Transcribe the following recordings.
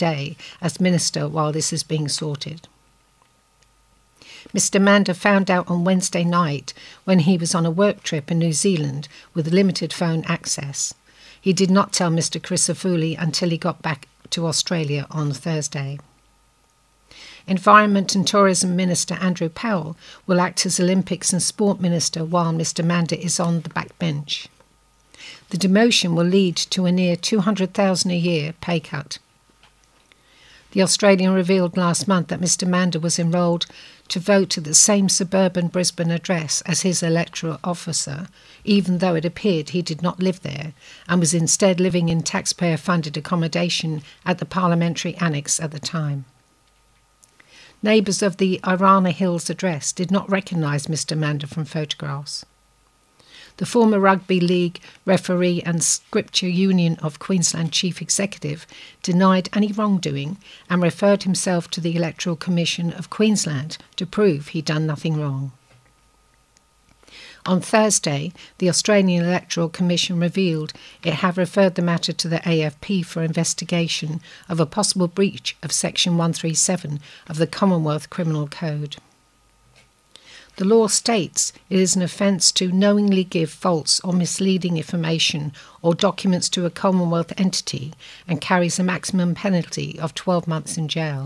day as minister while this is being sorted. Mr Manda found out on Wednesday night when he was on a work trip in New Zealand with limited phone access. He did not tell Mr Crisafulli until he got back to Australia on Thursday. Environment and Tourism Minister Andrew Powell will act as Olympics and Sport Minister while Mr Manda is on the backbench. The demotion will lead to a near $200,000 a year pay cut. The Australian revealed last month that Mr Manda was enrolled to vote at the same suburban Brisbane address as his electoral officer, even though it appeared he did not live there and was instead living in taxpayer-funded accommodation at the parliamentary annex at the time. Neighbours of the Irana Hills address did not recognise Mr Manda from photographs. The former Rugby League referee and Scripture Union of Queensland Chief Executive denied any wrongdoing and referred himself to the Electoral Commission of Queensland to prove he'd done nothing wrong. On Thursday, the Australian Electoral Commission revealed it had referred the matter to the AFP for investigation of a possible breach of Section 137 of the Commonwealth Criminal Code. The law states it is an offence to knowingly give false or misleading information or documents to a Commonwealth entity and carries a maximum penalty of 12 months in jail.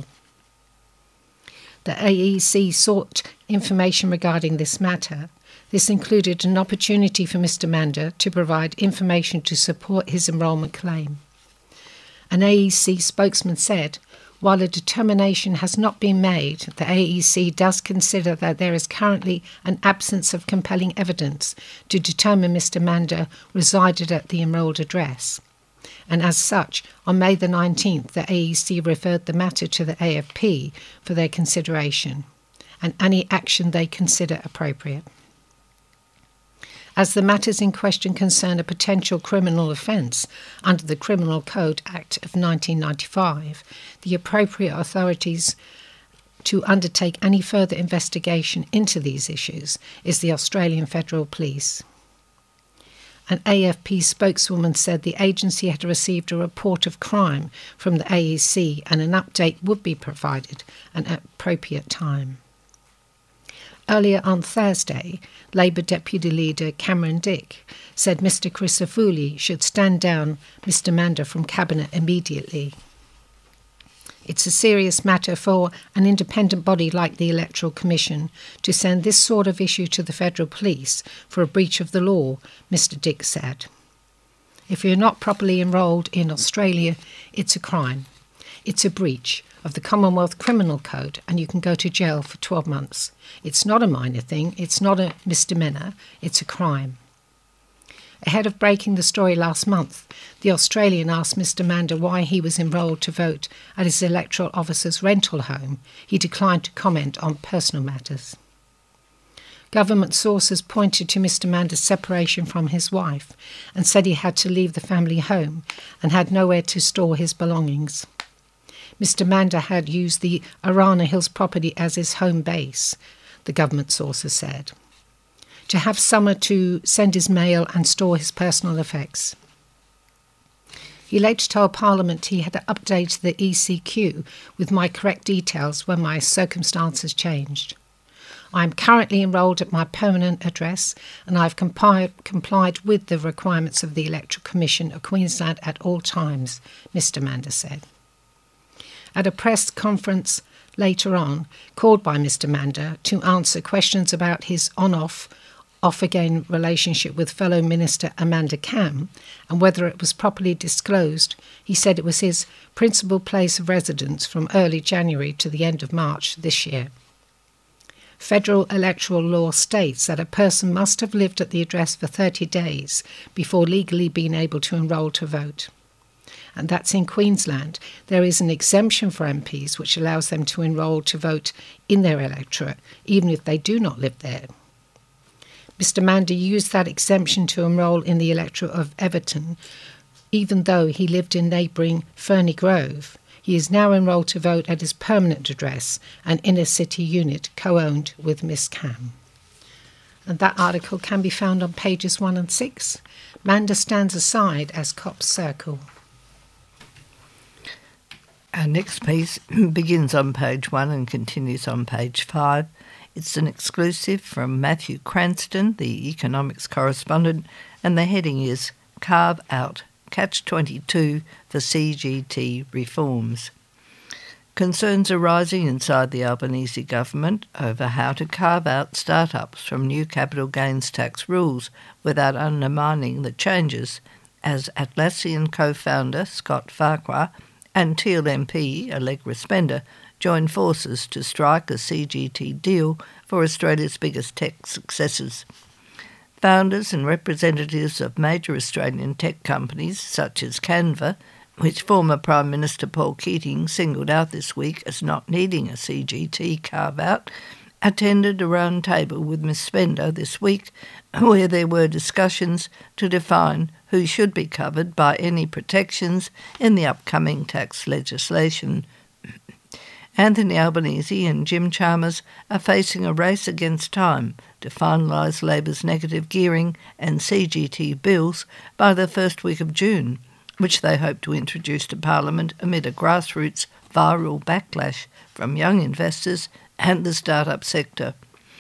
The AEC sought information regarding this matter. This included an opportunity for Mr Manda to provide information to support his enrolment claim. An AEC spokesman said, "While a determination has not been made, the AEC does consider that there is currently an absence of compelling evidence to determine Mr Manda resided at the enrolled address. And as such, on May the 19th, the AEC referred the matter to the AFP for their consideration and any action they consider appropriate." As the matters in question concern a potential criminal offence under the Criminal Code Act of 1995, the appropriate authorities to undertake any further investigation into these issues is the Australian Federal Police. An AFP spokeswoman said the agency had received a report of crime from the AEC and an update would be provided at an appropriate time. Earlier on Thursday, Labour Deputy Leader Cameron Dick said Mr Crisafulli should stand down Mr Manda from Cabinet immediately. It's a serious matter for an independent body like the Electoral Commission to send this sort of issue to the Federal Police for a breach of the law, Mr Dick said. If you're not properly enrolled in Australia, it's a crime. It's a breach of the Commonwealth Criminal Code and you can go to jail for 12 months. It's not a minor thing, it's not a misdemeanour, it's a crime. Ahead of breaking the story last month, the Australian asked Mr Manda why he was enrolled to vote at his electoral officer's rental home. He declined to comment on personal matters. Government sources pointed to Mr Manda's separation from his wife and said he had to leave the family home and had nowhere to store his belongings. Mr Manda had used the Irana Hills property as his home base, the government sources said, to have somewhere to send his mail and store his personal effects. He later told Parliament he had updated the ECQ with my correct details when my circumstances changed. I am currently enrolled at my permanent address and I have complied with the requirements of the Electoral Commission of Queensland at all times, Mr Manda said. At a press conference later on, called by Mr Manda to answer questions about his on-off, off-again relationship with fellow Minister Amanda Cam and whether it was properly disclosed, he said it was his principal place of residence from early January to the end of March this year. Federal electoral law states that a person must have lived at the address for 30 days before legally being able to enrol to vote. And that's in Queensland. There is an exemption for MPs which allows them to enrol to vote in their electorate, even if they do not live there. Mr Manda used that exemption to enrol in the electorate of Everton, even though he lived in neighbouring Ferny Grove. He is now enrolled to vote at his permanent address, an inner-city unit co-owned with Miss Cam. And that article can be found on pages 1 and 6. Manda stands aside as cops circle. Our next piece begins on page 1 and continues on page 5. It's an exclusive from Matthew Cranston, the economics correspondent, and the heading is Carve Out, Catch-22 for CGT Reforms. Concerns are rising inside the Albanese government over how to carve out startups from new capital gains tax rules without undermining the changes, as Atlassian co-founder Scott Farquhar and Teal MP Allegra Spender joined forces to strike a CGT deal for Australia's biggest tech successes. Founders and representatives of major Australian tech companies such as Canva, which former Prime Minister Paul Keating singled out this week as not needing a CGT carve-out, attended a round table with Ms Spender this week where there were discussions to define who should be covered by any protections in the upcoming tax legislation. Anthony Albanese and Jim Chalmers are facing a race against time to finalise Labor's negative gearing and CGT bills by the first week of June, which they hope to introduce to Parliament amid a grassroots viral backlash from young investors and the startup sector.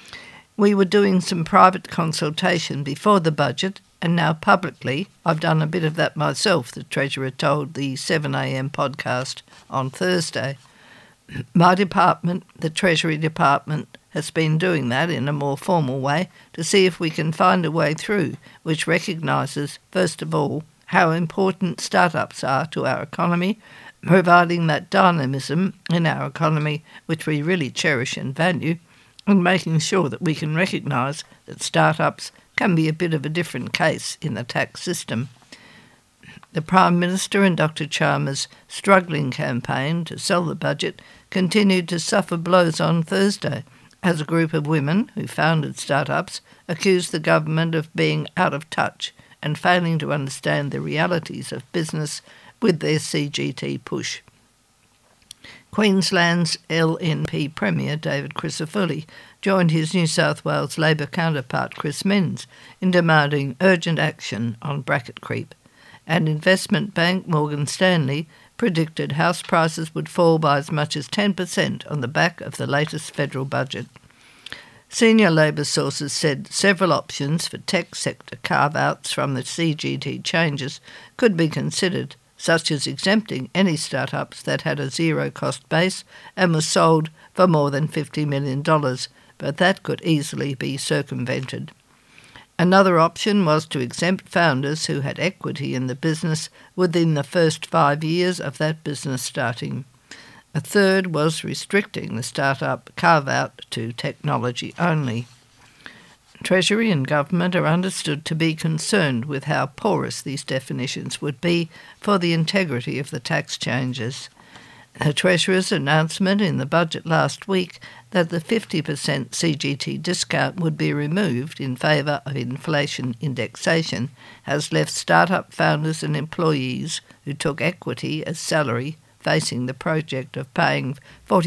We were doing some private consultation before the budget, and now publicly I've done a bit of that myself, the Treasurer told the 7am podcast on Thursday. My department, the Treasury Department, has been doing that in a more formal way to see if we can find a way through which recognises, first of all, how important startups are to our economy, providing that dynamism in our economy which we really cherish and value, and making sure that we can recognise that startups can be a bit of a different case in the tax system. The Prime Minister and Dr Chalmers' struggling campaign to sell the budget continued to suffer blows on Thursday, as a group of women who founded startups accused the government of being out of touch and failing to understand the realities of business with their CGT push. Queensland's LNP Premier David Crisafulli joined his New South Wales Labor counterpart Chris Minns in demanding urgent action on bracket creep, and investment bank Morgan Stanley predicted house prices would fall by as much as 10% on the back of the latest federal budget. Senior Labor sources said several options for tech sector carve-outs from the CGT changes could be considered, such as exempting any startups that had a zero-cost base and was sold for more than $50 million, but that could easily be circumvented. Another option was to exempt founders who had equity in the business within the first 5 years of that business starting. A third was restricting the startup carve-out to technology only. Treasury and government are understood to be concerned with how porous these definitions would be for the integrity of the tax changes. The Treasurer's announcement in the budget last week that the 50% CGT discount would be removed in favour of inflation indexation has left startup founders and employees who took equity as salary facing the project of paying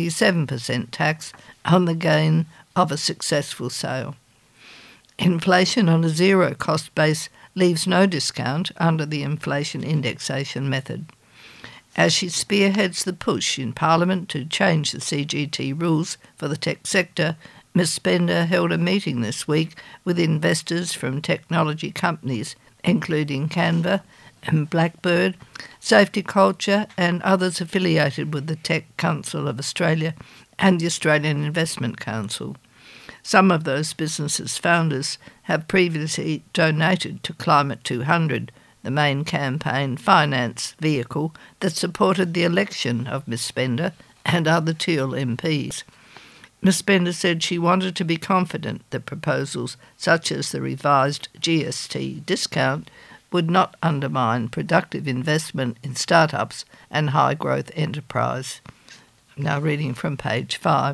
47% tax on the gain of a successful sale. Inflation on a zero-cost base leaves no discount under the inflation indexation method. As she spearheads the push in Parliament to change the CGT rules for the tech sector, Ms Spender held a meeting this week with investors from technology companies, including Canva and Blackbird, Safety Culture and others affiliated with the Tech Council of Australia and the Australian Investment Council. Some of those businesses' founders have previously donated to Climate 200, the main campaign finance vehicle that supported the election of Ms Spender and other Teal MPs. Ms Spender said she wanted to be confident that proposals such as the revised GST discount would not undermine productive investment in startups and high-growth enterprise. I'm now reading from page 5.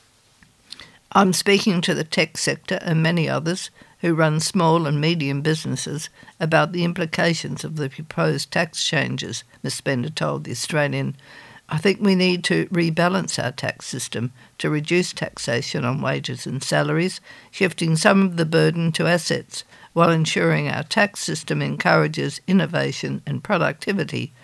I'm speaking to the tech sector and many others who run small and medium businesses about the implications of the proposed tax changes, Ms Spender told The Australian. I think we need to rebalance our tax system to reduce taxation on wages and salaries, shifting some of the burden to assets, while ensuring our tax system encourages innovation and productivity,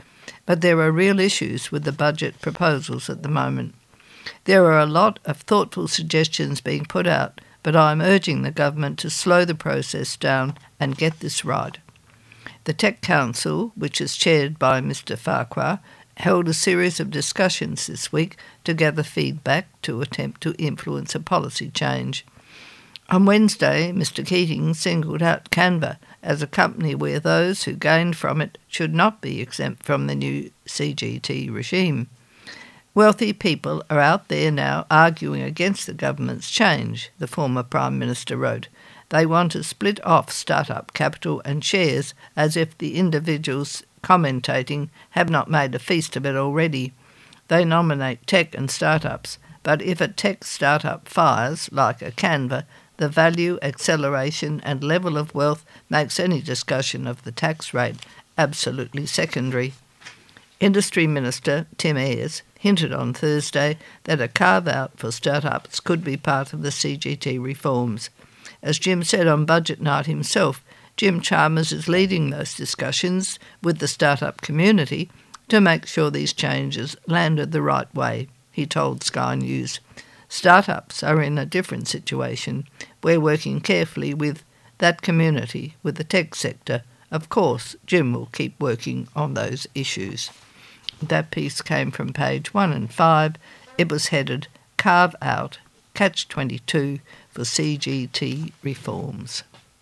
But there are real issues with the budget proposals at the moment. There are a lot of thoughtful suggestions being put out, but I'm urging the government to slow the process down and get this right. The Tech Council, which is chaired by Mr Farquhar, held a series of discussions this week to gather feedback to attempt to influence a policy change. On Wednesday, Mr Keating singled out Canva as a company where those who gained from it should not be exempt from the new CGT regime. Wealthy people are out there now arguing against the government's change, the former Prime Minister wrote. They want to split off start-up capital and shares as if the individuals commentating have not made a feast of it already. They nominate tech and start-ups, but if a tech start-up fires, like a Canva, the value, acceleration and level of wealth makes any discussion of the tax rate absolutely secondary. Industry Minister Tim Ayres hinted on Thursday that a carve-out for start-ups could be part of the CGT reforms. As Jim said on Budget Night himself, Jim Chalmers is leading those discussions with the start-up community to make sure these changes landed the right way, he told Sky News. Start-ups are in a different situation. We're working carefully with that community, with the tech sector. Of course, Jim will keep working on those issues. That piece came from page 1 and 5. It was headed Carve Out, Catch-22 for CGT Reforms.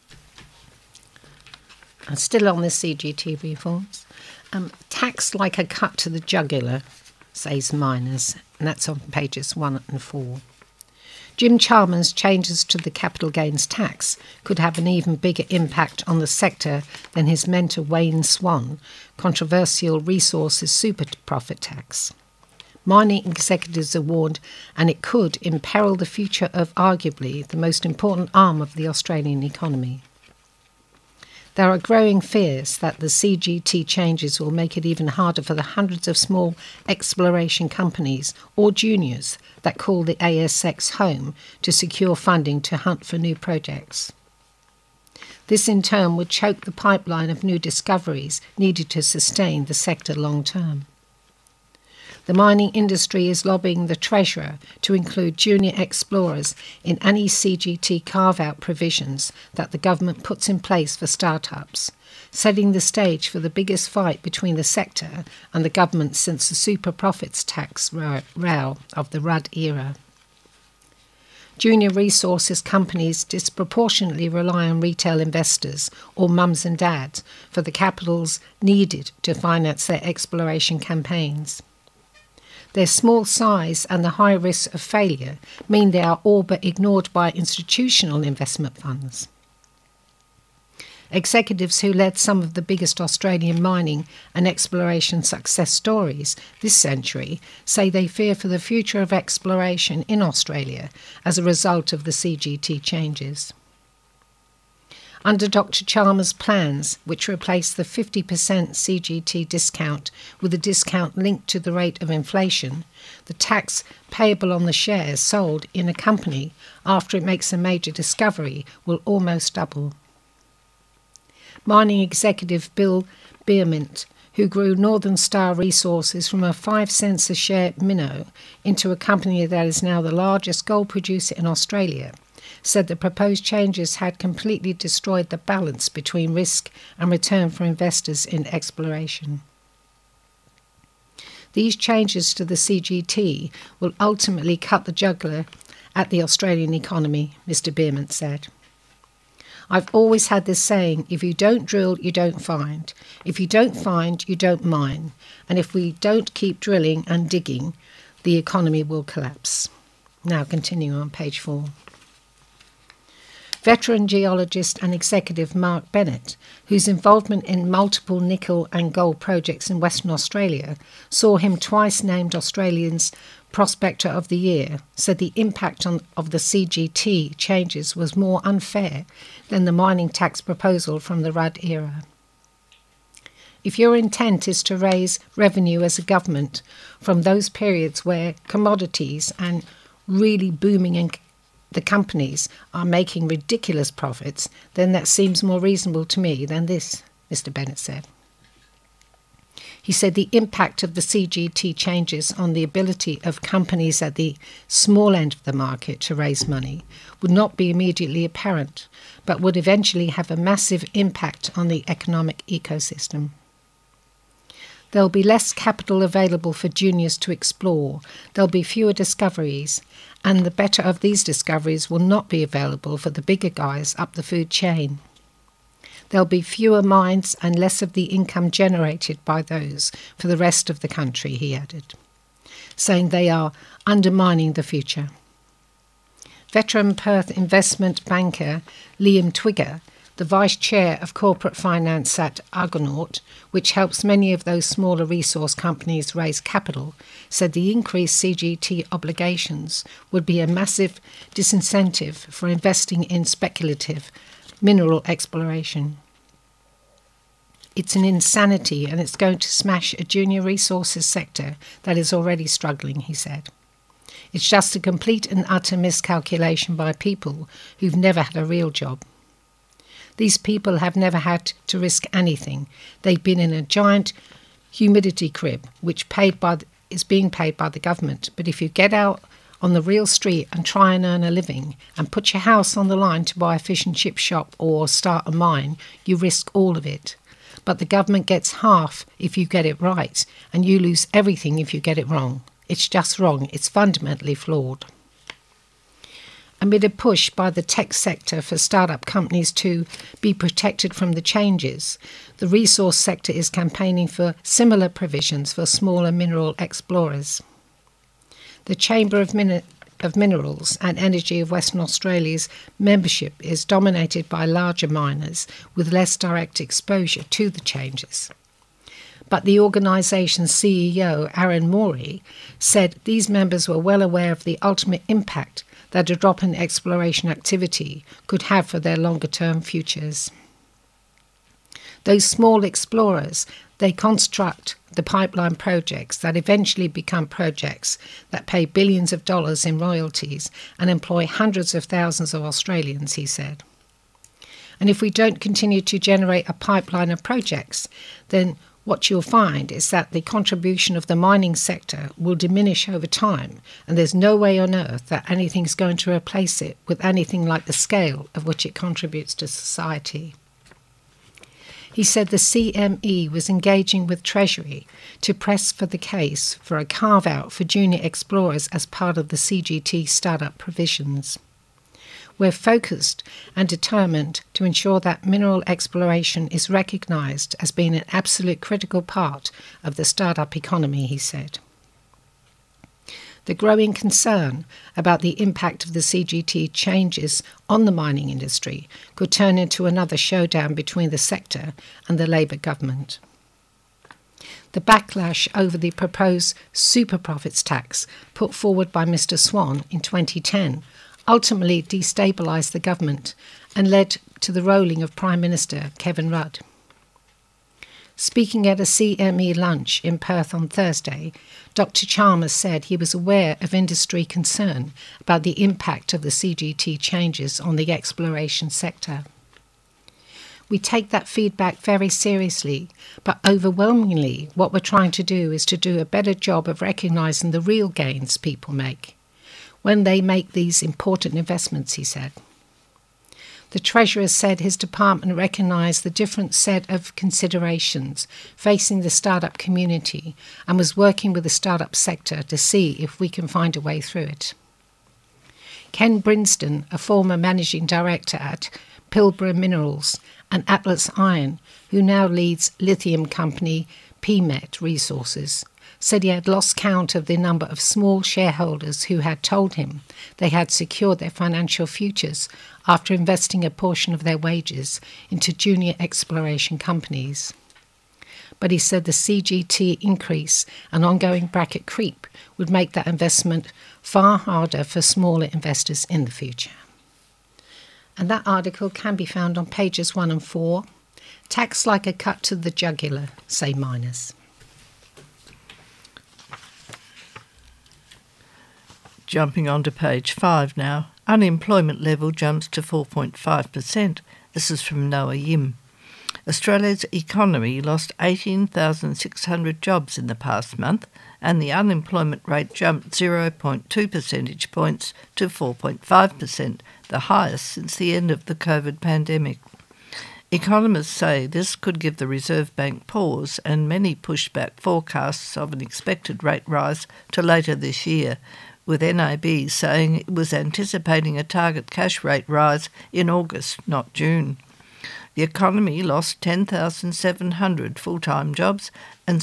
And still on the CGT reforms, tax like a cut to the jugular, says Miners, and that's on pages 1 and 4. Jim Chalmers' changes to the capital gains tax could have an even bigger impact on the sector than his mentor Wayne Swan, controversial resources super profit tax. Mining executives are warned, and it could imperil the future of arguably the most important arm of the Australian economy. There are growing fears that the CGT changes will make it even harder for the hundreds of small exploration companies or juniors that call the ASX home to secure funding to hunt for new projects. This in turn would choke the pipeline of new discoveries needed to sustain the sector long term. The mining industry is lobbying the Treasurer to include junior explorers in any CGT carve-out provisions that the government puts in place for start-ups, setting the stage for the biggest fight between the sector and the government since the super profits tax row of the Rudd era. Junior resources companies disproportionately rely on retail investors or mums and dads for the capitals needed to finance their exploration campaigns. Their small size and the high risk of failure mean they are all but ignored by institutional investment funds. Executives who led some of the biggest Australian mining and exploration success stories this century say they fear for the future of exploration in Australia as a result of the CGT changes. Under Dr Chalmers' plans, which replace the 50% CGT discount with a discount linked to the rate of inflation, the tax payable on the shares sold in a company after it makes a major discovery will almost double. Mining executive Bill Beament, who grew Northern Star Resources from a 5 cents a share minnow into a company that is now the largest gold producer in Australia, said the proposed changes had completely destroyed the balance between risk and return for investors in exploration. These changes to the CGT will ultimately cut the jugular at the Australian economy, Mr Beament said. I've always had this saying, if you don't drill, you don't find. If you don't find, you don't mine. And if we don't keep drilling and digging, the economy will collapse. Now continue on page 4. Veteran geologist and executive Mark Bennett, whose involvement in multiple nickel and gold projects in Western Australia saw him twice named Australians Prospector of the Year, said the impact of the CGT changes was more unfair than the mining tax proposal from the Rudd era. If your intent is to raise revenue as a government from those periods where commodities and really booming and the companies are making ridiculous profits, then that seems more reasonable to me than this, Mr Bennett said. He said the impact of the CGT changes on the ability of companies at the small end of the market to raise money would not be immediately apparent, but would eventually have a massive impact on the economic ecosystem. There will be less capital available for juniors to explore, there will be fewer discoveries, and the better of these discoveries will not be available for the bigger guys up the food chain. There'll be fewer mines and less of the income generated by those for the rest of the country, he added, saying they are undermining the future. Veteran Perth investment banker Liam Twigger, the vice chair of corporate finance at Argonaut, which helps many of those smaller resource companies raise capital, said the increased CGT obligations would be a massive disincentive for investing in speculative mineral exploration. It's an insanity, and it's going to smash a junior resources sector that is already struggling, he said. It's just a complete and utter miscalculation by people who've never had a real job. These people have never had to risk anything. They've been in a giant humidity crib, which is being paid by the government. But if you get out on the real street and try and earn a living and put your house on the line to buy a fish and chip shop or start a mine, you risk all of it. But the government gets half if you get it right, and you lose everything if you get it wrong. It's just wrong. It's fundamentally flawed. Amid a push by the tech sector for startup companies to be protected from the changes, the resource sector is campaigning for similar provisions for smaller mineral explorers. The Chamber of Minerals and Energy of Western Australia's membership is dominated by larger miners with less direct exposure to the changes. But the organisation's CEO, Aaron Morey, said these members were well aware of the ultimate impact that a drop in exploration activity could have for their longer-term futures. Those small explorers, they construct the pipeline projects that eventually become projects that pay billions of dollars in royalties and employ hundreds of thousands of Australians, he said. And if we don't continue to generate a pipeline of projects, then what you'll find is that the contribution of the mining sector will diminish over time, and there's no way on earth that anything's going to replace it with anything like the scale of which it contributes to society. He said the CME was engaging with Treasury to press for the case for a carve-out for junior explorers as part of the CGT startup provisions. We're focused and determined to ensure that mineral exploration is recognised as being an absolute critical part of the startup economy, he said. The growing concern about the impact of the CGT changes on the mining industry could turn into another showdown between the sector and the Labour government. The backlash over the proposed super profits tax put forward by Mr Swan in 2010 ultimately destabilised the government and led to the rolling of Prime Minister Kevin Rudd. Speaking at a CME lunch in Perth on Thursday, Dr Chalmers said he was aware of industry concern about the impact of the CGT changes on the exploration sector. We take that feedback very seriously, but overwhelmingly what we're trying to do is to do a better job of recognising the real gains people make when they make these important investments, he said. The Treasurer said his department recognised the different set of considerations facing the startup community and was working with the startup sector to see if we can find a way through it. Ken Brinston, a former managing director at Pilbara Minerals and Atlas Iron, who now leads lithium company PMET Resources, said he had lost count of the number of small shareholders who had told him they had secured their financial futures after investing a portion of their wages into junior exploration companies. But he said the CGT increase and ongoing bracket creep would make that investment far harder for smaller investors in the future. And that article can be found on pages 1 and 4. Tax like a cut to the jugular, say miners. Jumping on to page 5 now. Unemployment level jumps to 4.5%. This is from Noah Yim. Australia's economy lost 18,600 jobs in the past month, and the unemployment rate jumped 0.2 percentage points to 4.5%, the highest since the end of the COVID pandemic. Economists say this could give the Reserve Bank pause, and many pushed back forecasts of an expected rate rise to later this year, with NAB saying it was anticipating a target cash rate rise in August, not June. The economy lost 10,700 full-time jobs and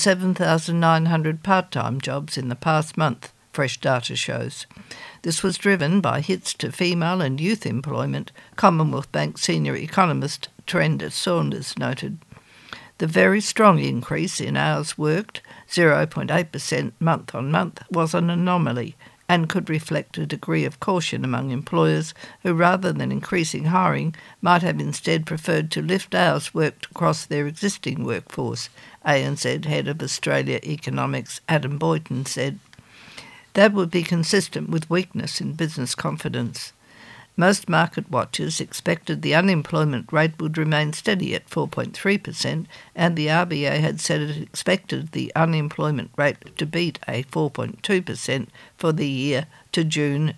7,900 part-time jobs in the past month, fresh data shows. This was driven by hits to female and youth employment, Commonwealth Bank senior economist Trenda Saunders noted. The very strong increase in hours worked, 0.8% month on month, was an anomaly and could reflect a degree of caution among employers who, rather than increasing hiring, might have instead preferred to lift hours worked across their existing workforce, ANZ Head of Australia Economics Adam Boyton said. That would be consistent with weakness in business confidence. Most market watchers expected the unemployment rate would remain steady at 4.3%, and the RBA had said it expected the unemployment rate to beat a 4.2% for the year to June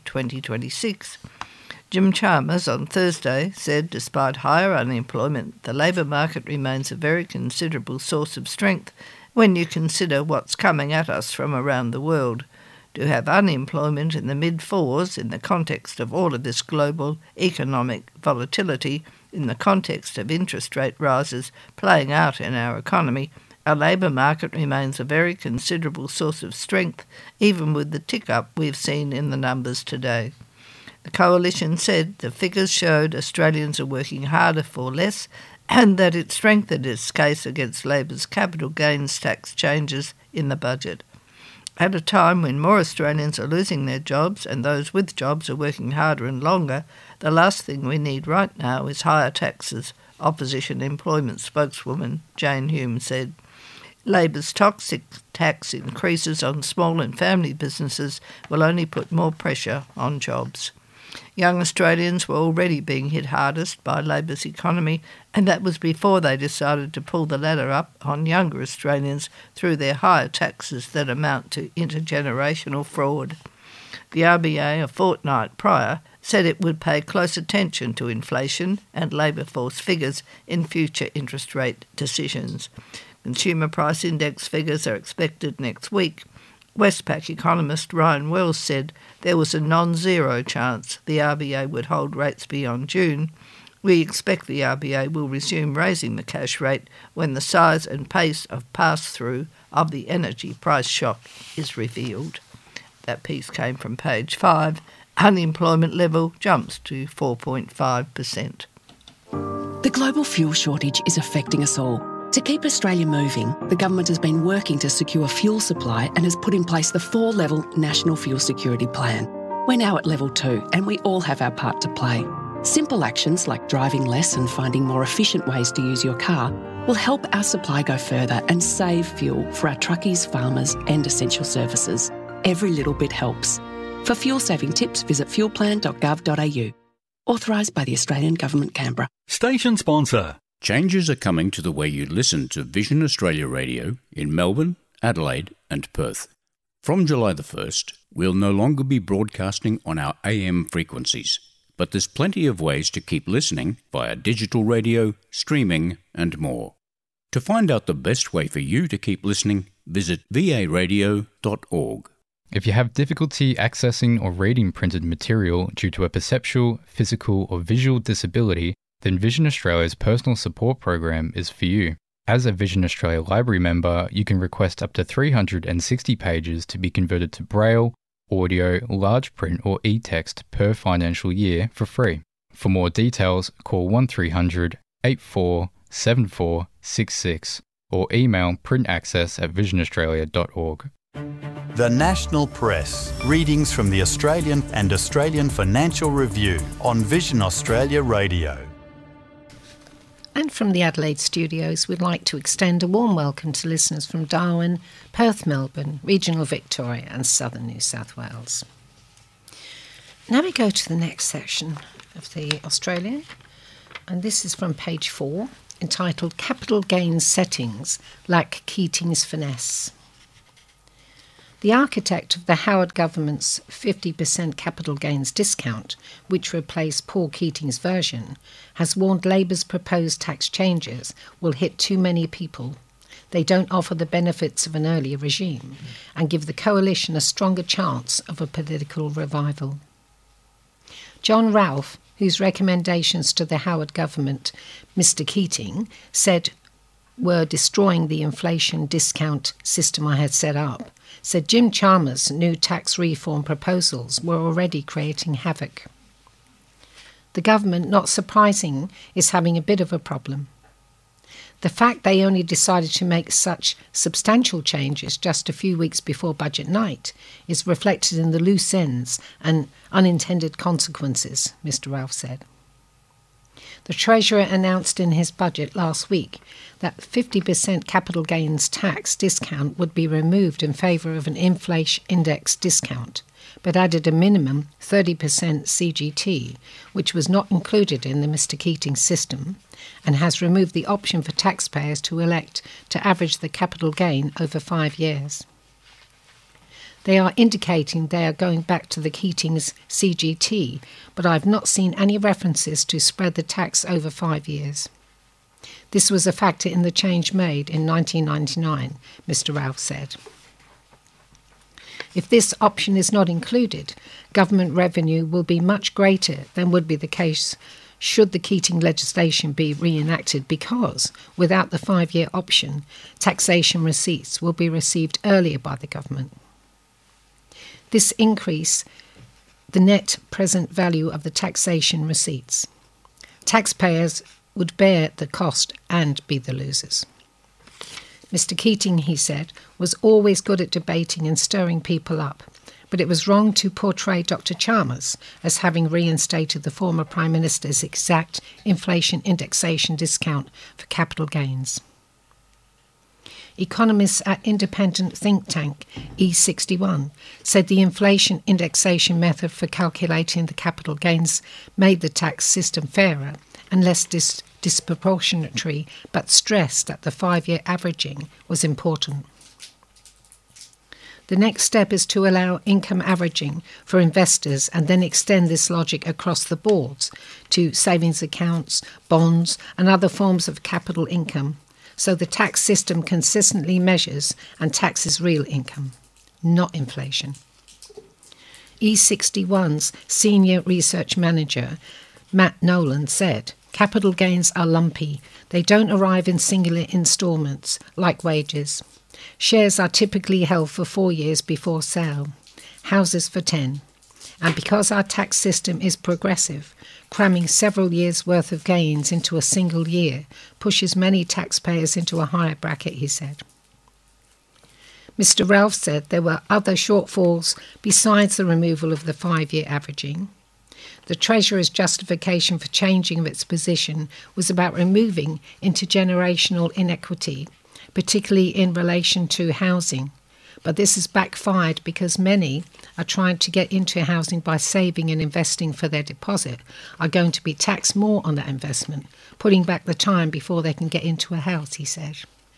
2026. Jim Chalmers on Thursday said despite higher unemployment, the labour market remains a very considerable source of strength when you consider what's coming at us from around the world. To have unemployment in the mid-fours in the context of all of this global economic volatility, in the context of interest rate rises playing out in our economy, our labour market remains a very considerable source of strength, even with the tick-up we've seen in the numbers today. The Coalition said the figures showed Australians are working harder for less, and that it strengthened its case against Labor's capital gains tax changes in the budget. At a time when more Australians are losing their jobs and those with jobs are working harder and longer, the last thing we need right now is higher taxes, Opposition Employment spokeswoman Jane Hume said. Labor's toxic tax increases on small and family businesses will only put more pressure on jobs. Young Australians were already being hit hardest by Labor's economy, and that was before they decided to pull the ladder up on younger Australians through their higher taxes that amount to intergenerational fraud. The RBA, a fortnight prior, said it would pay close attention to inflation and labour force figures in future interest rate decisions. Consumer Price Index figures are expected next week. Westpac economist Ryan Wells said there was a non-zero chance the RBA would hold rates beyond June. We expect the RBA will resume raising the cash rate when the size and pace of pass-through of the energy price shock is revealed. That piece came from page 5. Unemployment level jumps to 4.5%. The global fuel shortage is affecting us all. To keep Australia moving, the government has been working to secure fuel supply and has put in place the 4-level National Fuel Security Plan. We're now at level 2 and we all have our part to play. Simple actions like driving less and finding more efficient ways to use your car will help our supply go further and save fuel for our truckies, farmers and essential services. Every little bit helps. For fuel-saving tips, visit fuelplan.gov.au. Authorised by the Australian Government, Canberra. Station sponsor. Changes are coming to the way you listen to Vision Australia Radio in Melbourne, Adelaide and Perth. From July the 1st, we'll no longer be broadcasting on our AM frequencies, but there's plenty of ways to keep listening via digital radio, streaming and more. To find out the best way for you to keep listening, visit varadio.org. If you have difficulty accessing or reading printed material due to a perceptual, physical or visual disability, then Vision Australia's personal support program is for you. As a Vision Australia Library member, you can request up to 360 pages to be converted to Braille, audio, large print or e-text per financial year for free. For more details, call 1300 84 7466 or email printaccess@visionaustralia.org. The National Press. Readings from the Australian and Australian Financial Review on Vision Australia Radio. And from the Adelaide studios, we'd like to extend a warm welcome to listeners from Darwin, Perth, Melbourne, regional Victoria and southern New South Wales. Now we go to the next section of the Australian, and this is from page 4. entitled Capital Gains Settings Lack Keating's Finesse. The architect of the Howard government's 50% capital gains discount, which replaced Paul Keating's version, has warned Labour's proposed tax changes will hit too many people. They don't offer the benefits of an earlier regime and give the coalition a stronger chance of a political revival. John Ralph, whose recommendations to the Howard government Mr Keating said were destroying the inflation discount system I had set up, said Jim Chalmers' new tax reform proposals were already creating havoc. The government, not surprising, is having a bit of a problem. The fact they only decided to make such substantial changes just a few weeks before budget night is reflected in the loose ends and unintended consequences, Mr Ralph said. The Treasurer announced in his budget last week that 50% capital gains tax discount would be removed in favour of an inflation index discount, but added a minimum 30% CGT, which was not included in the Mr Keating system, and has removed the option for taxpayers to elect to average the capital gain over 5 years. They are indicating they are going back to the Keating's CGT, but I've not seen any references to spread the tax over 5 years. This was a factor in the change made in 1999, Mr Ralph said. If this option is not included, government revenue will be much greater than would be the case should the Keating legislation be reenacted, because, without the 5-year option, taxation receipts will be received earlier by the government. This increase the net present value of the taxation receipts. Taxpayers would bear the cost and be the losers. Mr Keating, he said, was always good at debating and stirring people up, but it was wrong to portray Dr Chalmers as having reinstated the former Prime Minister's exact inflation indexation discount for capital gains. Economists at independent think tank E61 said the inflation indexation method for calculating the capital gains made the tax system fairer and less disproportionate, but stressed that the 5-year averaging was important. The next step is to allow income averaging for investors and then extend this logic across the boards to savings accounts, bonds and other forms of capital income, so the tax system consistently measures and taxes real income, not inflation. E61's senior research manager, Matt Nolan, said, "Capital gains are lumpy. They don't arrive in singular instalments, like wages. Shares are typically held for 4 years before sale, houses for 10. And because our tax system is progressive, cramming several years' worth of gains into a single year pushes many taxpayers into a higher bracket," he said. Mr Ralph said there were other shortfalls besides the removal of the 5-year averaging. The Treasurer's justification for changing of its position was about removing intergenerational inequity, particularly in relation to housing. But this has backfired because many are trying to get into housing by saving and investing for their deposit are going to be taxed more on that investment, putting back the time before they can get into a house, he said.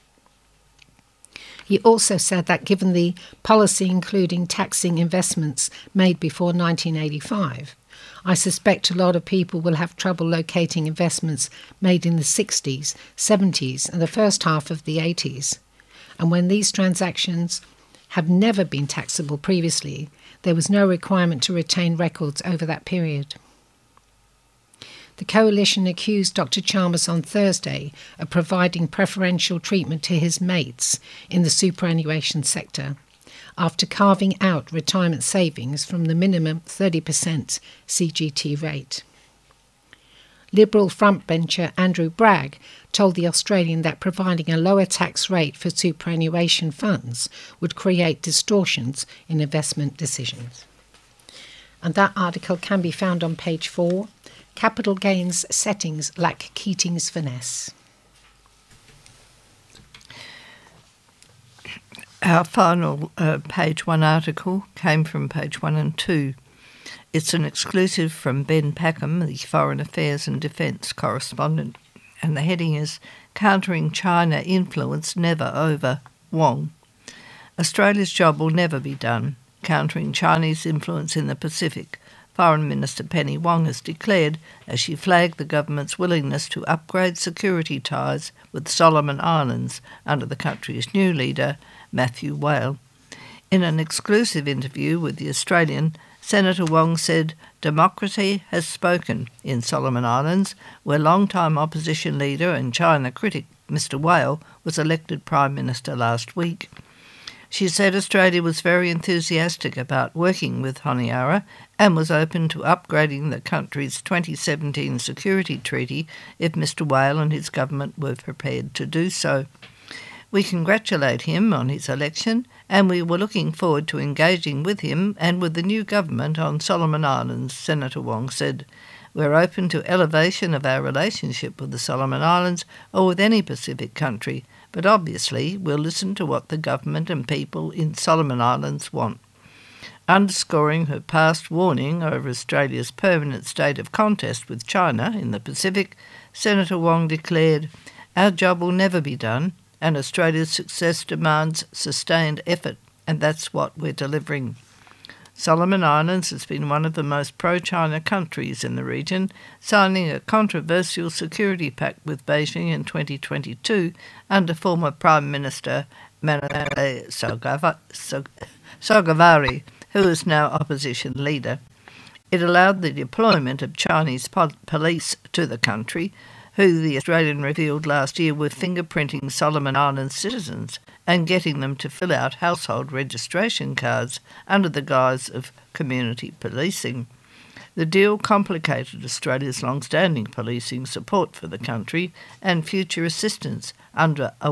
He also said that given the policy including taxing investments made before 1985, I suspect a lot of people will have trouble locating investments made in the 60s, 70s and the first half of the 80s. And when these transactions have never been taxable previously, there was no requirement to retain records over that period. The coalition accused Dr Chalmers on Thursday of providing preferential treatment to his mates in the superannuation sector after carving out retirement savings from the minimum 30% CGT rate. Liberal frontbencher Andrew Bragg told The Australian that providing a lower tax rate for superannuation funds would create distortions in investment decisions. And that article can be found on page 4. Capital gains settings lack Keating's finesse. Our final page 1 article came from page 1 and 2. It's an exclusive from Ben Packham, the Foreign Affairs and Defence correspondent. And the heading is Countering China Influence Never Over, Wong. Australia's job will never be done countering Chinese influence in the Pacific, Foreign Minister Penny Wong has declared as she flagged the government's willingness to upgrade security ties with Solomon Islands under the country's new leader, Matthew Whale. In an exclusive interview with The Australian, Senator Wong said democracy has spoken in Solomon Islands, where long-time opposition leader and China critic Mr Whale was elected Prime Minister last week. She said Australia was very enthusiastic about working with Honiara and was open to upgrading the country's 2017 security treaty if Mr Whale and his government were prepared to do so. We congratulate him on his election, and we were looking forward to engaging with him and with the new government on Solomon Islands, Senator Wong said. We're open to elevation of our relationship with the Solomon Islands or with any Pacific country, but obviously we'll listen to what the government and people in Solomon Islands want. Underscoring her past warning over Australia's permanent state of contest with China in the Pacific, Senator Wong declared, "Our job will never be done, and Australia's success demands sustained effort, and that's what we're delivering." Solomon Islands has been one of the most pro-China countries in the region, signing a controversial security pact with Beijing in 2022 under former Prime Minister Manole Sogavare, who is now opposition leader. It allowed the deployment of Chinese police to the country, who the Australian revealed last year were fingerprinting Solomon Islands citizens and getting them to fill out household registration cards under the guise of community policing. The deal complicated Australia's long-standing policing support for the country and future assistance under a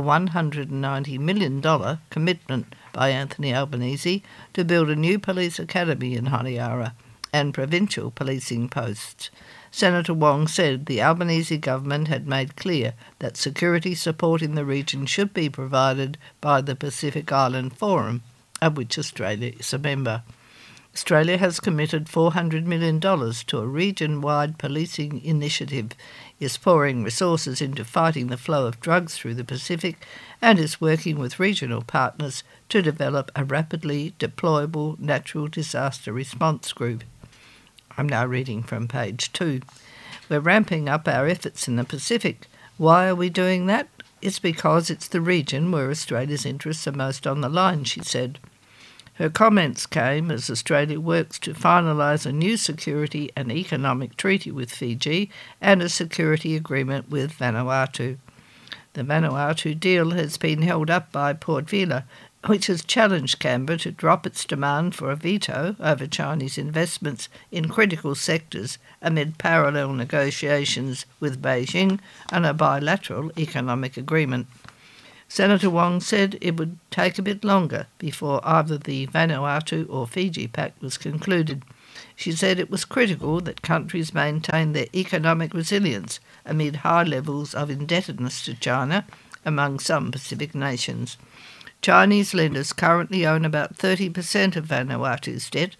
$190 million commitment by Anthony Albanese to build a new police academy in Honiara and provincial policing posts. Senator Wong said the Albanese government had made clear that security support in the region should be provided by the Pacific Island Forum, of which Australia is a member. Australia has committed $400 million to a region-wide policing initiative, is pouring resources into fighting the flow of drugs through the Pacific, and is working with regional partners to develop a rapidly deployable natural disaster response group. I'm now reading from page 2. We're ramping up our efforts in the Pacific. Why are we doing that? It's because it's the region where Australia's interests are most on the line, she said. Her comments came as Australia works to finalise a new security and economic treaty with Fiji and a security agreement with Vanuatu. The Vanuatu deal has been held up by Port Vila, which has challenged Canberra to drop its demand for a veto over Chinese investments in critical sectors amid parallel negotiations with Beijing and a bilateral economic agreement. Senator Wong said it would take a bit longer before either the Vanuatu or Fiji Pact was concluded. She said it was critical that countries maintain their economic resilience amid high levels of indebtedness to China among some Pacific nations. Chinese lenders currently own about 30% of Vanuatu's debt,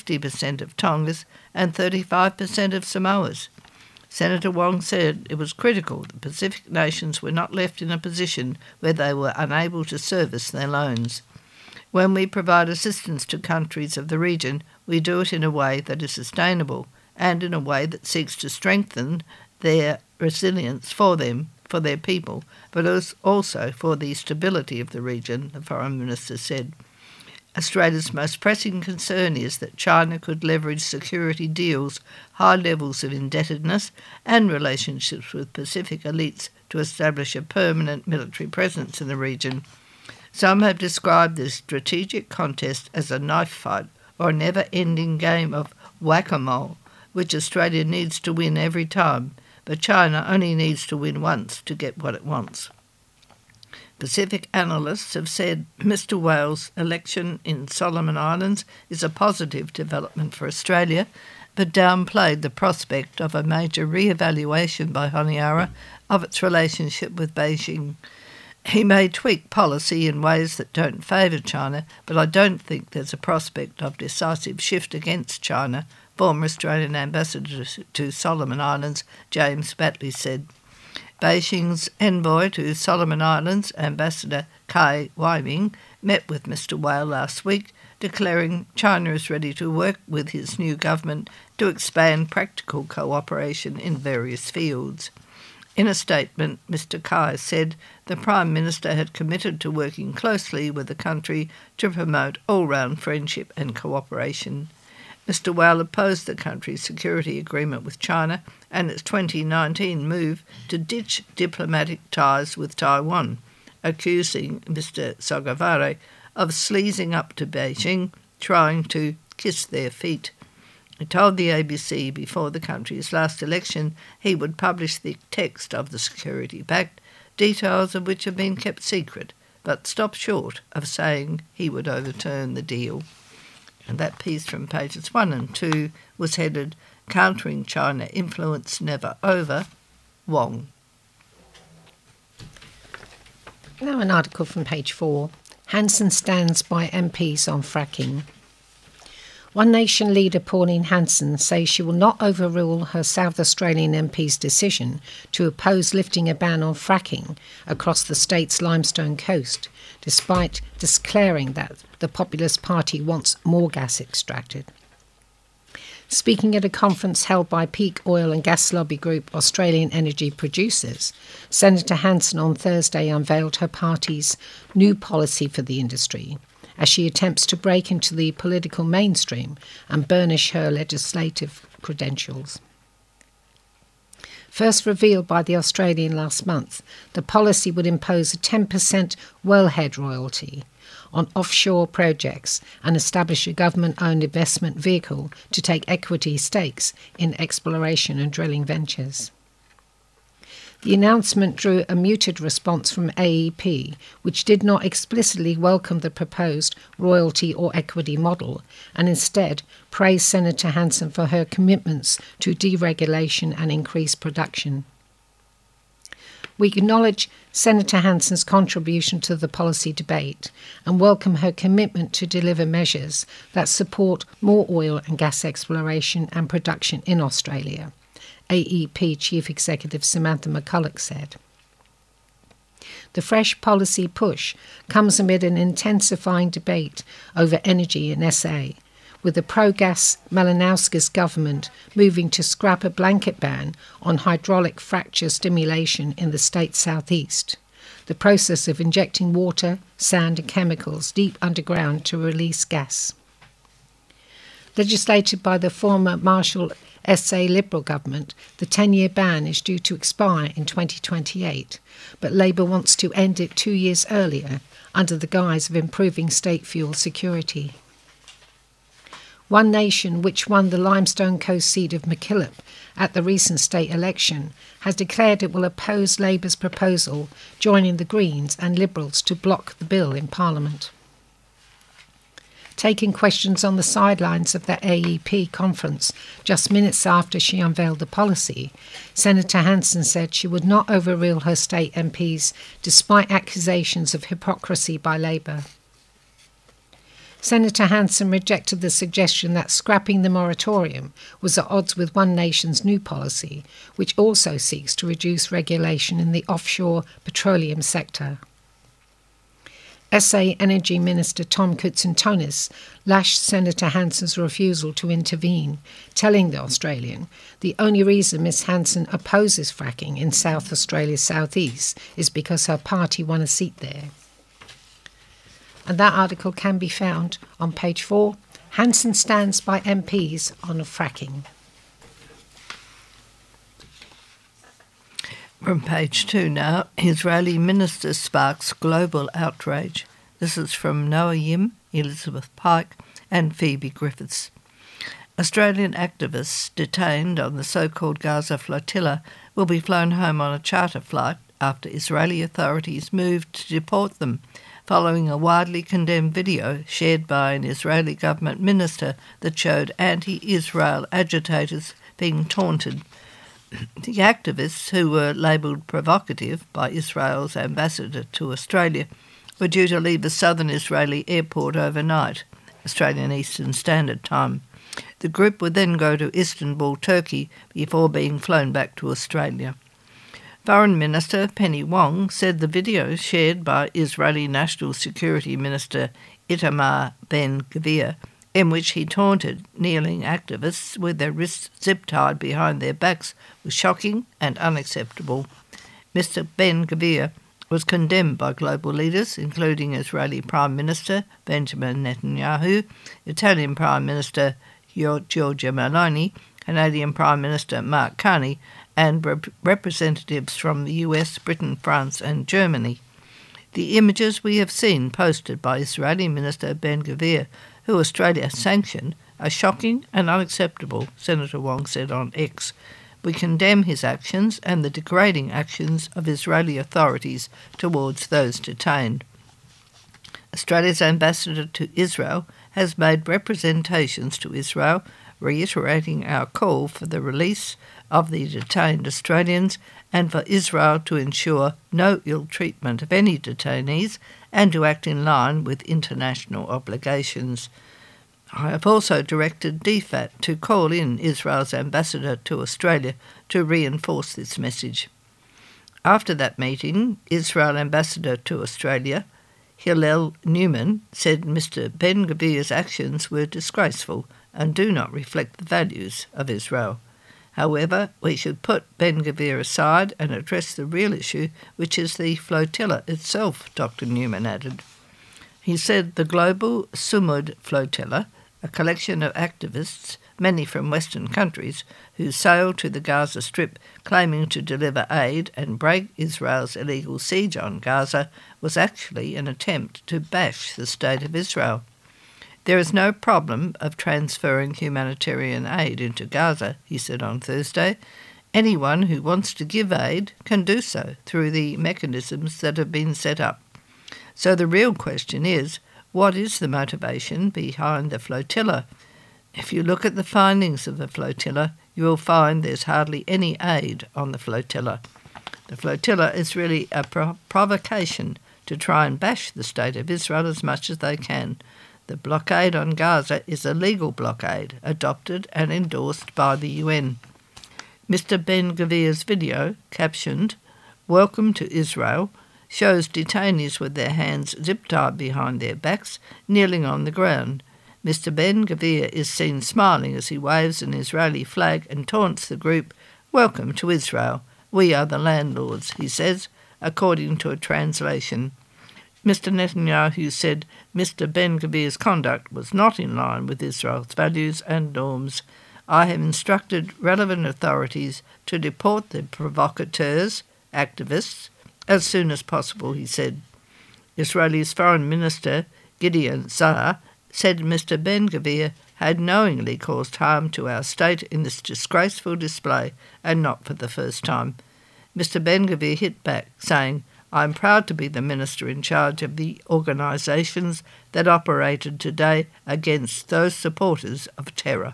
50% of Tonga's, and 35% of Samoa's. Senator Wong said it was critical the Pacific nations were not left in a position where they were unable to service their loans. When we provide assistance to countries of the region, we do it in a way that is sustainable and in a way that seeks to strengthen their resilience for them, for their people, but also for the stability of the region, the Foreign Minister said. Australia's most pressing concern is that China could leverage security deals, high levels of indebtedness, and relationships with Pacific elites to establish a permanent military presence in the region. Some have described this strategic contest as a knife fight or a never-ending game of whack-a-mole, which Australia needs to win every time, but China only needs to win once to get what it wants. Pacific analysts have said Mr Whale's election in Solomon Islands is a positive development for Australia, but downplayed the prospect of a major re-evaluation by Honiara of its relationship with Beijing. He may tweak policy in ways that don't favour China, but I don't think there's a prospect of decisive shift against China, former Australian ambassador to Solomon Islands James Batley said. Beijing's envoy to Solomon Islands, Ambassador Cai Weiming, met with Mr. Whale last week, declaring China is ready to work with his new government to expand practical cooperation in various fields. In a statement, Mr. Cai said the Prime Minister had committed to working closely with the country to promote all-round friendship and cooperation. Mr. Whale opposed the country's security agreement with China and its 2019 move to ditch diplomatic ties with Taiwan, accusing Mr. Sogavare of sleazing up to Beijing, trying to kiss their feet. He told the ABC before the country's last election he would publish the text of the Security Pact, details of which have been kept secret, but stopped short of saying he would overturn the deal. And that piece from pages 1 and 2 was headed Countering China Influence Never Over, Wong. Now an article from page 4. Hansen stands by MPs on fracking. One Nation leader Pauline Hanson says she will not overrule her South Australian MP's decision to oppose lifting a ban on fracking across the state's limestone coast, despite declaring that the Populist Party wants more gas extracted. Speaking at a conference held by peak oil and gas lobby group Australian Energy Producers, Senator Hanson on Thursday unveiled her party's new policy for the industry, as she attempts to break into the political mainstream and burnish her legislative credentials. First revealed by The Australian last month, the policy would impose a 10% wellhead royalty on offshore projects and establish a government-owned investment vehicle to take equity stakes in exploration and drilling ventures. The announcement drew a muted response from AEP, which did not explicitly welcome the proposed royalty or equity model, and instead praised Senator Hanson for her commitments to deregulation and increased production. We acknowledge Senator Hanson's contribution to the policy debate and welcome her commitment to deliver measures that support more oil and gas exploration and production in Australia, AEP Chief Executive Samantha McCulloch said. The fresh policy push comes amid an intensifying debate over energy in SA, with the pro-gas Malinowskis government moving to scrap a blanket ban on hydraulic fracture stimulation in the state's southeast, the process of injecting water, sand and chemicals deep underground to release gas. Legislated by the former Marshall SA Liberal government, the 10-year ban is due to expire in 2028, but Labour wants to end it 2 years earlier under the guise of improving state fuel security. One Nation, which won the Limestone Coast seat of MacKillop at the recent state election, has declared it will oppose Labour's proposal, joining the Greens and Liberals to block the bill in Parliament. Taking questions on the sidelines of the AEP conference just minutes after she unveiled the policy, Senator Hanson said she would not overrule her state MPs despite accusations of hypocrisy by Labour. Senator Hanson rejected the suggestion that scrapping the moratorium was at odds with One Nation's new policy, which also seeks to reduce regulation in the offshore petroleum sector. SA Energy Minister Tom Koutsantonis lashed Senator Hanson's refusal to intervene, telling The Australian the only reason Ms Hanson opposes fracking in South Australia's southeast is because her party won a seat there. And that article can be found on page 4. Hanson stands by MPs on fracking. From page 2 now, Israeli minister sparks global outrage. This is from Noah Yim, Elizabeth Pike and Phoebe Griffiths. Australian activists detained on the so-called Gaza flotilla will be flown home on a charter flight after Israeli authorities moved to deport them, following a widely condemned video shared by an Israeli government minister that showed anti-Israel agitators being taunted. The activists, who were labelled provocative by Israel's ambassador to Australia, were due to leave the southern Israeli airport overnight, Australian Eastern Standard Time. The group would then go to Istanbul, Turkey, before being flown back to Australia. Foreign Minister Penny Wong said the video shared by Israeli National Security Minister Itamar Ben-Gvir, in which he taunted kneeling activists with their wrists zip-tied behind their backs, was shocking and unacceptable. Mr. Ben-Gvir was condemned by global leaders, including Israeli Prime Minister Benjamin Netanyahu, Italian Prime Minister Giorgia Meloni, Canadian Prime Minister Mark Carney, and representatives from the US, Britain, France and Germany. The images we have seen posted by Israeli Minister Ben-Gvir, who Australia sanctioned, are shocking and unacceptable, Senator Wong said on X. We condemn his actions and the degrading actions of Israeli authorities towards those detained. Australia's ambassador to Israel has made representations to Israel, reiterating our call for the release of the detained Australians and for Israel to ensure no ill treatment of any detainees and to act in line with international obligations. I have also directed DFAT to call in Israel's ambassador to Australia to reinforce this message. After that meeting, Israel ambassador to Australia, Hillel Newman, said Mr. Ben-Gvir's actions were disgraceful and do not reflect the values of Israel. However, we should put Ben-Gvir aside and address the real issue, which is the flotilla itself, Dr. Newman added. He said the global Sumud flotilla, a collection of activists, many from Western countries, who sailed to the Gaza Strip claiming to deliver aid and break Israel's illegal siege on Gaza, was actually an attempt to bash the State of Israel. There is no problem of transferring humanitarian aid into Gaza, he said on Thursday. Anyone who wants to give aid can do so through the mechanisms that have been set up. So the real question is, what is the motivation behind the flotilla? If you look at the findings of the flotilla, you will find there's hardly any aid on the flotilla. The flotilla is really a provocation to try and bash the State of Israel as much as they can. The blockade on Gaza is a legal blockade, adopted and endorsed by the UN. Mr. Ben-Gvir's video, captioned, "Welcome to Israel," shows detainees with their hands zip-tied behind their backs, kneeling on the ground. Mr. Ben-Gvir is seen smiling as he waves an Israeli flag and taunts the group, "Welcome to Israel. We are the landlords," he says, according to a translation. Mr. Netanyahu said Mr. Ben-Gvir's conduct was not in line with Israel's values and norms. I have instructed relevant authorities to deport the provocateurs, activists, as soon as possible, he said. Israel's Foreign Minister Gideon Saar said Mr. Ben-Gvir had knowingly caused harm to our state in this disgraceful display, and not for the first time. Mr. Ben-Gvir hit back, saying, "I am proud to be the minister in charge of the organisations that operated today against those supporters of terror."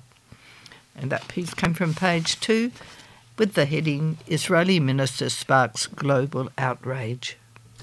And that piece came from page 2 with the heading, "Israeli Minister Sparks Global Outrage."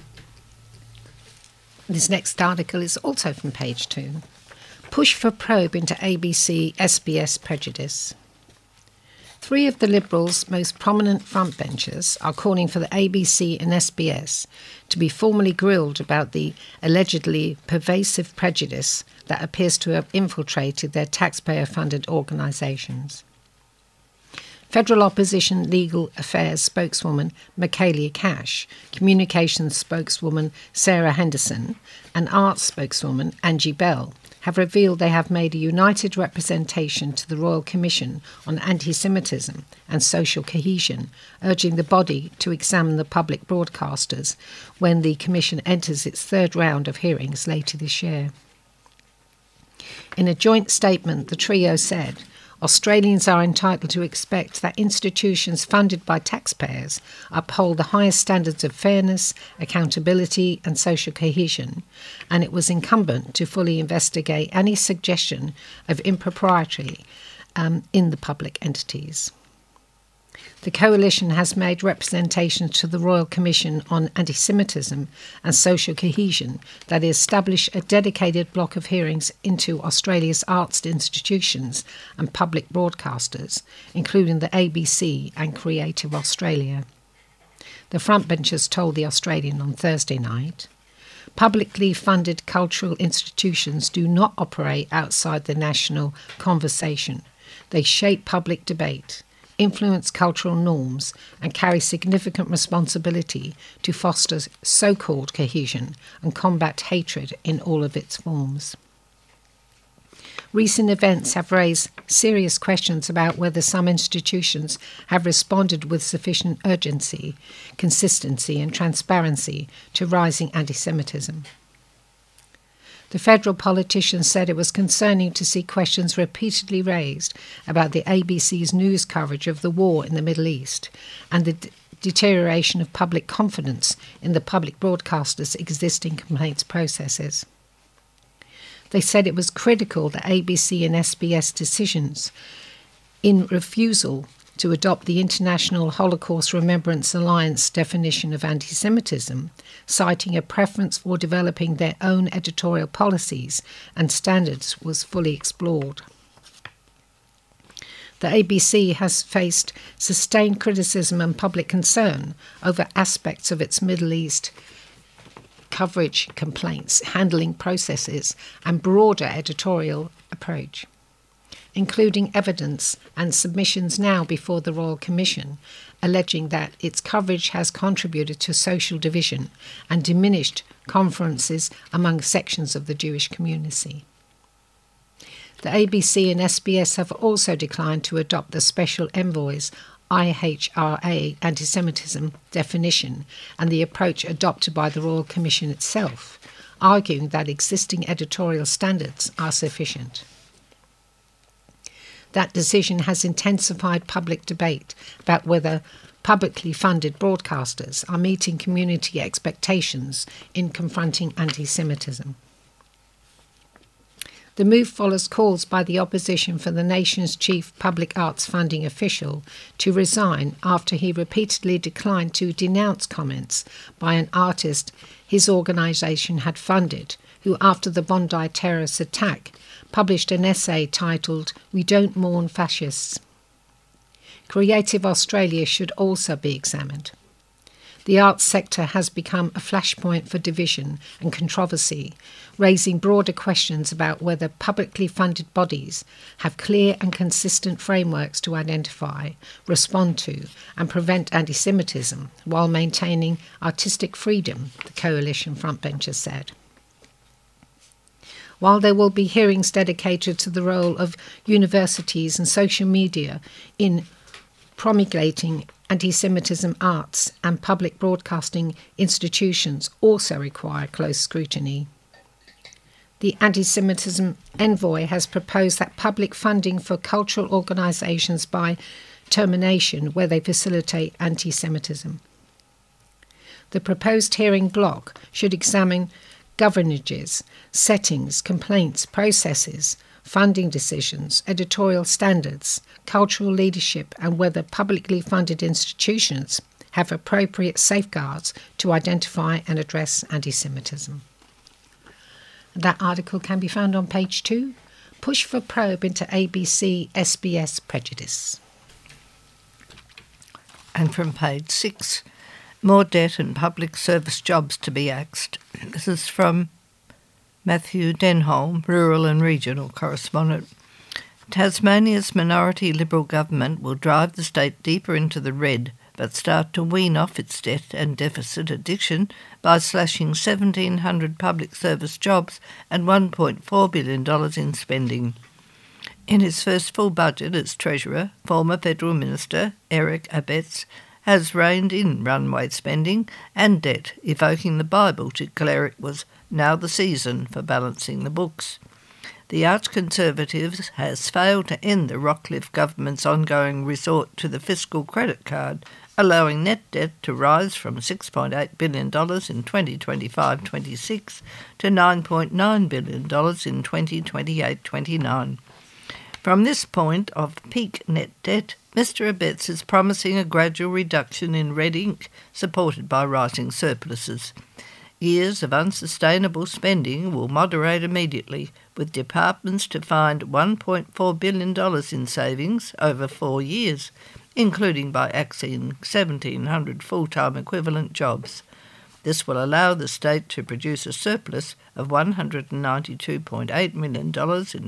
This next article is also from page 2. Push for probe into ABC-SBS prejudice. 3 of the Liberals' most prominent frontbenchers are calling for the ABC and SBS to be formally grilled about the allegedly pervasive prejudice that appears to have infiltrated their taxpayer-funded organisations. Federal Opposition Legal Affairs spokeswoman Michaelia Cash, Communications spokeswoman Sarah Henderson, and Arts spokeswoman Angie Bell have revealed they have made a united representation to the Royal Commission on Anti-Semitism and Social Cohesion, urging the body to examine the public broadcasters when the Commission enters its 3rd round of hearings later this year. In a joint statement, the trio said, Australians are entitled to expect that institutions funded by taxpayers uphold the highest standards of fairness, accountability and social cohesion, and it was incumbent to fully investigate any suggestion of impropriety in the public entities. The Coalition has made representations to the Royal Commission on Anti-Semitism and Social Cohesion that establish a dedicated block of hearings into Australia's arts institutions and public broadcasters, including the ABC and Creative Australia. The frontbenchers told The Australian on Thursday night. Publicly funded cultural institutions do not operate outside the national conversation. They shape public debate, influence cultural norms, and carry significant responsibility to foster so-called cohesion and combat hatred in all of its forms. Recent events have raised serious questions about whether some institutions have responded with sufficient urgency, consistency and transparency to rising anti-Semitism. The federal politician said it was concerning to see questions repeatedly raised about the ABC's news coverage of the war in the Middle East and the deterioration of public confidence in the public broadcasters' existing complaints processes. They said it was critical that ABC and SBS decisions in refusal to adopt the International Holocaust Remembrance Alliance definition of anti-Semitism, citing a preference for developing their own editorial policies and standards, was fully explored. The ABC has faced sustained criticism and public concern over aspects of its Middle East coverage complaints, handling processes, and broader editorial approach, including evidence and submissions now before the Royal Commission, alleging that its coverage has contributed to social division and diminished conferences among sections of the Jewish community. The ABC and SBS have also declined to adopt the Special Envoy's IHRA anti-Semitism definition and the approach adopted by the Royal Commission itself, arguing that existing editorial standards are sufficient. That decision has intensified public debate about whether publicly funded broadcasters are meeting community expectations in confronting anti-Semitism. The move follows calls by the opposition for the nation's chief public arts funding official to resign after he repeatedly declined to denounce comments by an artist his organisation had funded, who, after the Bondi terrorist attack, published an essay titled "We Don't Mourn Fascists." Creative Australia should also be examined. The arts sector has become a flashpoint for division and controversy, raising broader questions about whether publicly funded bodies have clear and consistent frameworks to identify, respond to, and prevent anti-Semitism while maintaining artistic freedom, the coalition frontbenchers said. While there will be hearings dedicated to the role of universities and social media in promulgating anti-Semitism, arts and public broadcasting institutions also require close scrutiny. The Anti-Semitism Envoy has proposed that public funding for cultural organisations by termination where they facilitate anti-Semitism. The proposed hearing block should examine governages, settings, complaints, processes, funding decisions, editorial standards, cultural leadership, and whether publicly funded institutions have appropriate safeguards to identify and address anti-Semitism. That article can be found on page 2, Push for Probe into ABC-SBS Prejudice. And from page 6, More debt and public service jobs to be axed. This is from Matthew Denholm, Rural and Regional Correspondent. Tasmania's minority Liberal government will drive the state deeper into the red, but start to wean off its debt and deficit addiction by slashing 1,700 public service jobs and $1.4 billion in spending. In his first full budget as Treasurer, former Federal Minister Eric Abetz has reined in runway spending and debt, evoking the Bible to declare it was now the season for balancing the books. The arch-conservative has failed to end the Rockcliffe government's ongoing resort to the fiscal credit card, allowing net debt to rise from $6.8 billion in 2025-26 to $9.9 billion in 2028-29. From this point of peak net debt, Mr Abetz is promising a gradual reduction in red ink, supported by rising surpluses. Years of unsustainable spending will moderate immediately, with departments to find $1.4 billion in savings over 4 years, including by axing 1,700 full-time equivalent jobs. This will allow the state to produce a surplus of $192.8 million in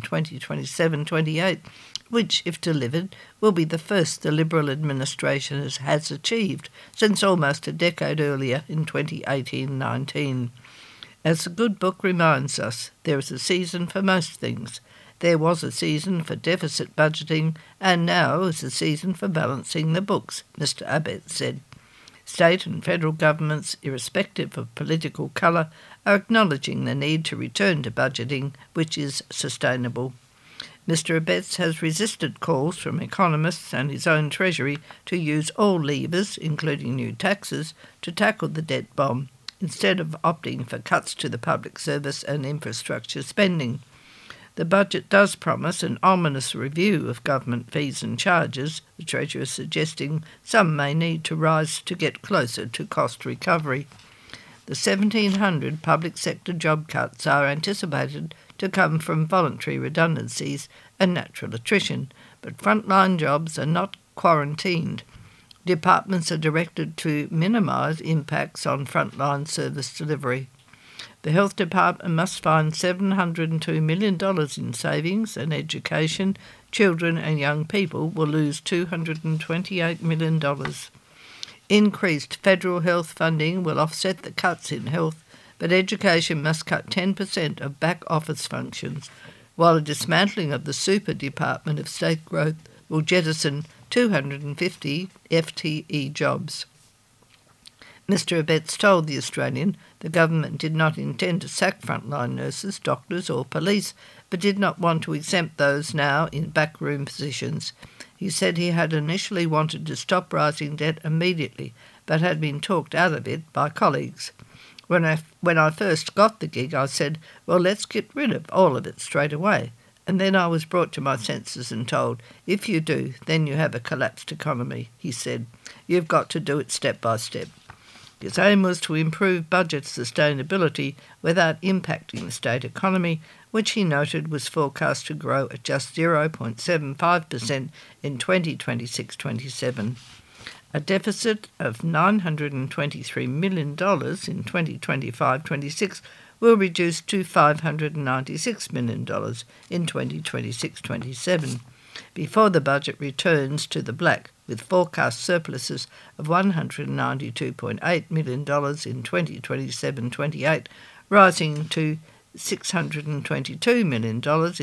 2027-28, which, if delivered, will be the first the Liberal administration has achieved since almost a decade earlier in 2018-19. As the good book reminds us, there is a season for most things. There was a season for deficit budgeting, and now is a season for balancing the books, Mr. Abetz said. State and federal governments, irrespective of political colour, are acknowledging the need to return to budgeting which is sustainable. Mr. Abetz has resisted calls from economists and his own Treasury to use all levers, including new taxes, to tackle the debt bomb, instead of opting for cuts to the public service and infrastructure spending. The budget does promise an ominous review of government fees and charges, the Treasurer suggesting some may need to rise to get closer to cost recovery. The 1,700 public sector job cuts are anticipated to come from voluntary redundancies and natural attrition, but frontline jobs are not quarantined. Departments are directed to minimise impacts on frontline service delivery. The Health Department must find $702 million in savings, and education, children and young people will lose $228 million. Increased federal health funding will offset the cuts in health, but education must cut 10% of back office functions, while a dismantling of the Super Department of State Growth will jettison 250 FTE jobs. Mr. Abetz told The Australian the government did not intend to sack frontline nurses, doctors or police, but did not want to exempt those now in backroom positions. He said he had initially wanted to stop rising debt immediately, but had been talked out of it by colleagues. When I first got the gig, I said, well, let's get rid of all of it straight away. And then I was brought to my senses and told, if you do, then you have a collapsed economy, he said. You've got to do it step by step. His aim was to improve budget sustainability without impacting the state economy, which he noted was forecast to grow at just 0.75% in 2026-27. A deficit of $923 million in 2025-26 will reduce to $596 million in 2026-27, before the budget returns to the black, with forecast surpluses of $192.8 million in 2027-28, rising to $622 million in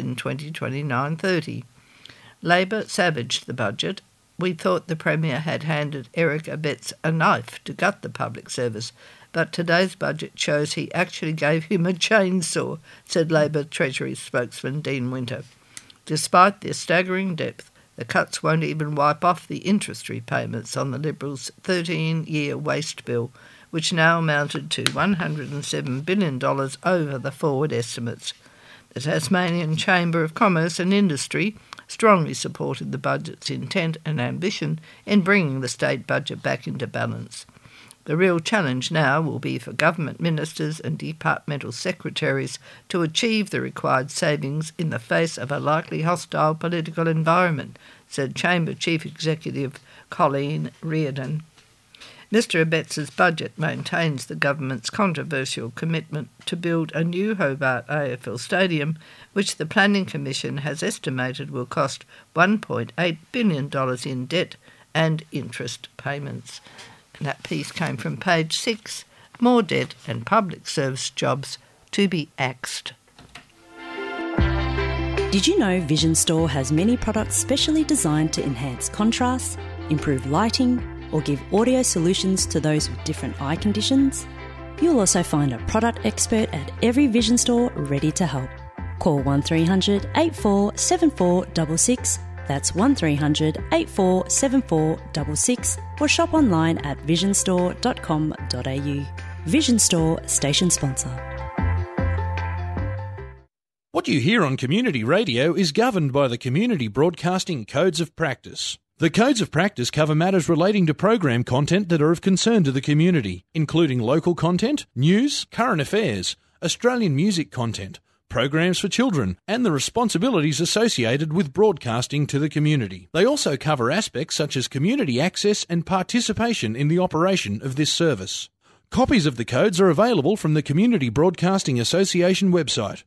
2029-30. Labor savaged the budget. We thought the Premier had handed Eric Abetz a knife to gut the public service, but today's budget shows he actually gave him a chainsaw, said Labor Treasury spokesman Dean Winter. Despite their staggering depth, the cuts won't even wipe off the interest repayments on the Liberals' 13-year waste bill, which now amounted to $107 billion over the forward estimates. The Tasmanian Chamber of Commerce and Industry strongly supported the budget's intent and ambition in bringing the state budget back into balance. The real challenge now will be for government ministers and departmental secretaries to achieve the required savings in the face of a likely hostile political environment, said Chamber Chief Executive Colleen Reardon. Mr. Abetz's budget maintains the government's controversial commitment to build a new Hobart AFL Stadium, which the Planning Commission has estimated will cost $1.8 billion in debt and interest payments. And that piece came from page 6, More Debt and Public Service Jobs to be Axed. Did you know Vision Store has many products specially designed to enhance contrast, improve lighting, or give audio solutions to those with different eye conditions? You'll also find a product expert at every Vision Store ready to help. Call 1300 84 7466, that's 1300 84 7466, or shop online at visionstore.com.au. Vision Store, station sponsor. What you hear on community radio is governed by the Community Broadcasting Codes of Practice. The Codes of Practice cover matters relating to program content that are of concern to the community, including local content, news, current affairs, Australian music content, programs for children, and the responsibilities associated with broadcasting to the community. They also cover aspects such as community access and participation in the operation of this service. Copies of the codes are available from the Community Broadcasting Association website,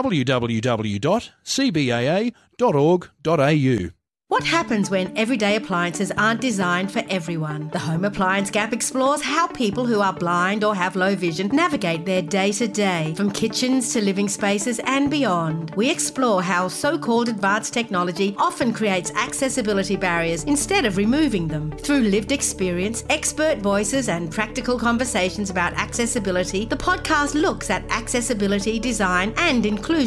www.cbaa.org.au. What happens when everyday appliances aren't designed for everyone? The Home Appliance Gap explores how people who are blind or have low vision navigate their day-to-day, from kitchens to living spaces and beyond. We explore how so-called advanced technology often creates accessibility barriers instead of removing them. Through lived experience, expert voices and practical conversations about accessibility, the podcast looks at accessibility, design and inclusion